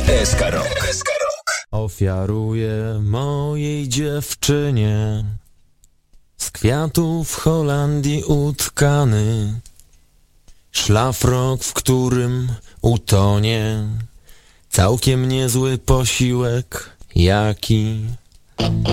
SK Rock. Ofiaruję mojej dziewczynie z kwiatów w Holandii utkany szlafrok, w którym utonie całkiem niezły posiłek, jaki